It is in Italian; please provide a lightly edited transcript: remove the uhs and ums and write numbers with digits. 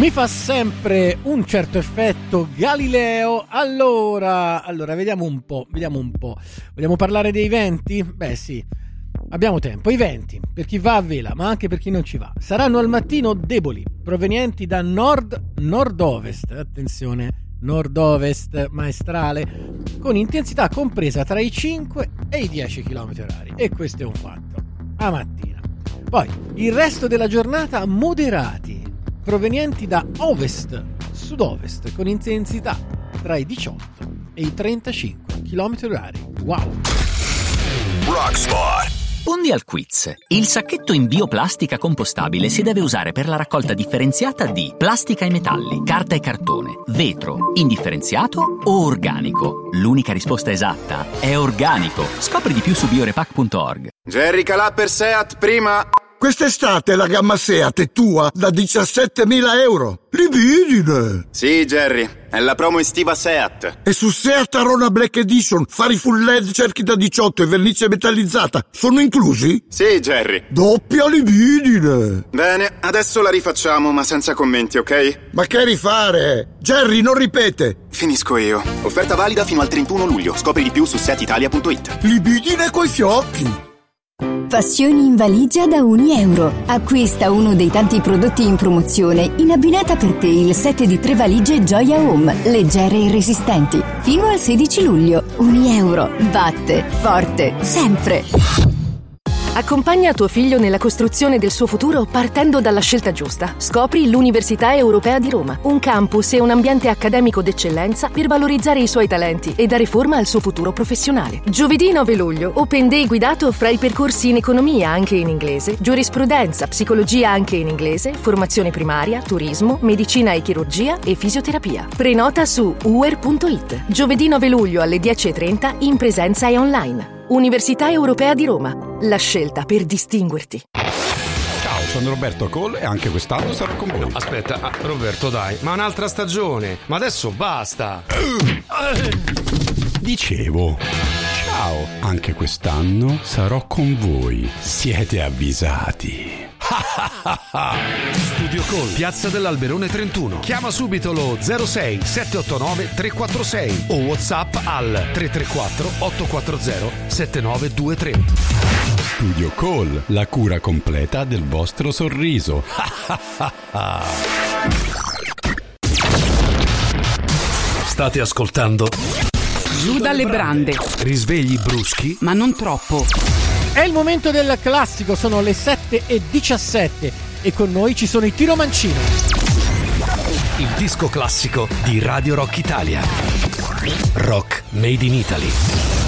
Mi fa sempre un certo effetto Galileo. Allora, vediamo un po'. Vogliamo parlare dei venti? Beh sì, abbiamo tempo. I venti, per chi va a vela, ma anche per chi non ci va, saranno al mattino deboli, provenienti da nord-ovest. Attenzione, nord-ovest maestrale, con intensità compresa tra i 5 e i 10 km/h. E questo è un fatto. A mattina. Poi, il resto della giornata moderati, provenienti da ovest-sud-ovest, con intensità tra i 18 e i 35 km/h. Wow! Rockspot. Mondial Quiz. Il sacchetto in bioplastica compostabile si deve usare per la raccolta differenziata di plastica e metalli, carta e cartone, vetro, indifferenziato o organico. L'unica risposta esatta è organico. Scopri di più su biorepack.org. Jerry Calà per Seat prima. Quest'estate la gamma Seat è tua da 17.000 euro. Libidine! Sì, Jerry, è la promo estiva Seat. E su Seat Arona Black Edition, fari full LED, cerchi da 18 e vernice metallizzata sono inclusi? Sì, Jerry. Doppia libidine! Bene, adesso la rifacciamo, ma senza commenti, ok? Ma che rifare? Jerry, non ripete! Finisco io. Offerta valida fino al 31 luglio. Scopri di più su seatitalia.it. Libidine coi fiocchi! Passioni in valigia da €1. Acquista uno dei tanti prodotti in promozione in abbinata per te il set di 3 valigie Gioia Home, leggere e resistenti. Fino al 16 luglio. €1. Batte forte sempre. Accompagna tuo figlio nella costruzione del suo futuro partendo dalla scelta giusta. Scopri l'Università Europea di Roma, un campus e un ambiente accademico d'eccellenza per valorizzare i suoi talenti e dare forma al suo futuro professionale. Giovedì 9 luglio, Open Day guidato fra i percorsi in economia anche in inglese, giurisprudenza, psicologia anche in inglese, formazione primaria, turismo, medicina e chirurgia e fisioterapia. Prenota su uer.it. Giovedì 9 luglio alle 10:30 in presenza e online. Università Europea di Roma, la scelta per distinguerti. Ciao, sono Roberto Cole e anche quest'anno sarò con voi. Aspetta, Roberto dai, ma un'altra stagione, ma adesso basta. Dicevo, ciao, anche quest'anno sarò con voi, siete avvisati. Studio Call, Piazza dell'Alberone 31. Chiama subito lo 06 789 346 o WhatsApp al 334 840 7923. Studio Call, la cura completa del vostro sorriso. State ascoltando Giù dalle brande. Risvegli bruschi, ma non troppo. È il momento del classico, sono le 7:17 e con noi ci sono i Tiro Mancino. il disco classico di Radio Rock Italia. Rock Made in Italy.